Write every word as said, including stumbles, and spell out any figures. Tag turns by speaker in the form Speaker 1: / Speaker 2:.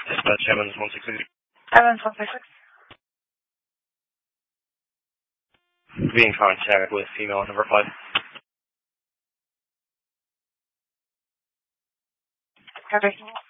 Speaker 1: Dispatch Evans one six six.
Speaker 2: Evans one six six.
Speaker 1: Being contact with female number five.
Speaker 2: Copy.